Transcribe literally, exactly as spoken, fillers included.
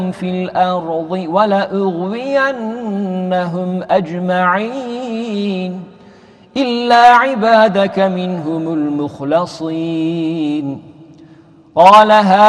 في الأرض ولأغوينهم أجمعين إلا عبادك منهم المخلصين. قال